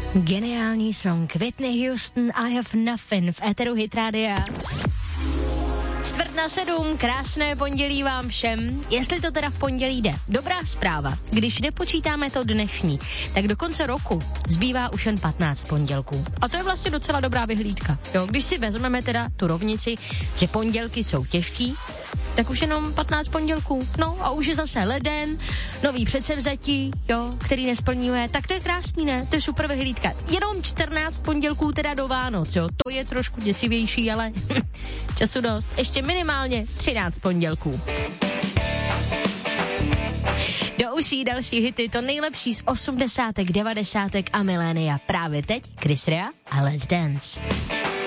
Geniální song Whitney Houston, I Have Nothing v éteru Hit Rádia. 6:45, krásné pondělí vám všem. Jestli to teda v pondělí jde, dobrá zpráva. Když nepočítáme to dnešní, tak do konce roku zbývá už jen 15 pondělků. A to je vlastně docela dobrá vyhlídka. Jo, když si vezmeme teda tu rovnici, že pondělky jsou těžký, tak už jenom 15 pondělků. No a už je zase leden, nový předsevzetí, jo, který nesplníme, tak to je krásný, ne? To je super vyhlídka. Jenom 14 pondělků teda do Vánoc, jo, to je trošku děsivější, ale času dost. Ještě minimálně 13 pondělků. Do uší další hity, to nejlepší z 80., 90. a milénia. Právě teď Chris Rea a Let's Dance.